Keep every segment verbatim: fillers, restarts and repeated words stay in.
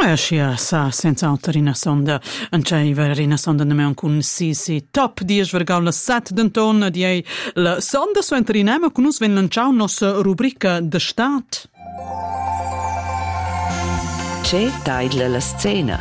Ja, sia sa senza alta rina sonda, anceiva rina sonda ne meon kun sisi top dies vergau la sat denton di ei la sonda so entrinema kun us ven lanciau nos rubrica de stat. C'è taidla la scena.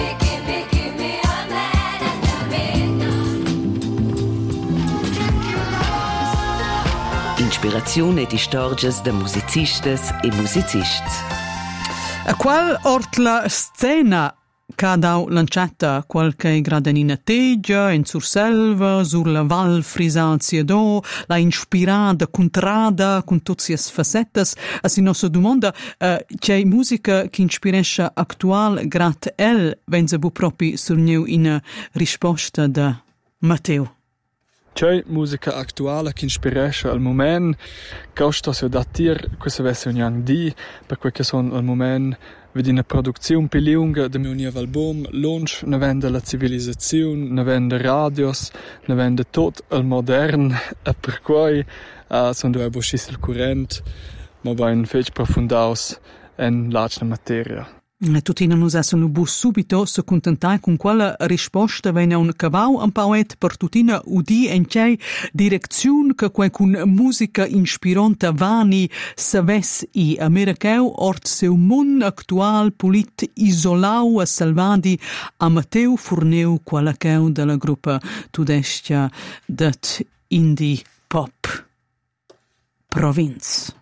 Inspirazione di storges de musicistes e musicists. A qual ort la scena cadau lanciata qualche gradanina teggia in Surselva, sur la Val Frisanzia do, la inspirada contrada con tutte le facettes, a si nostra domanda uh, c'è musica che ispiresce attual grat el venza bu propi surniu in risposta da Matteo. C'è musica attuale che ispiresce al moment, costa se da tir questa versione yang di, per quel che sono al moment vedi una produzione più lunga del mio nuovo album, launch, ne vende la civilizzazione, ne vende radios, ne vende tutto il modern, e per cui uh, sono due abuscisi il current, ma ben fece profondaus in l'altra materia. Tutina nos essono bus subito se contentai con quella risposta venne un cavau un pauet per tutina udi en c'è direzione che quei con musica inspirante vani saves i americeu ort seu mon actual polit isolau a salvadi a Matteo Furneu quella cheu della gruppa tudestia dat indie pop province.